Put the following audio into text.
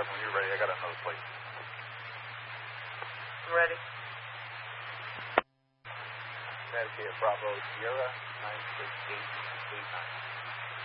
when you're ready. I got another plate. I'm ready. Connecticut Bravo Sierra 96889.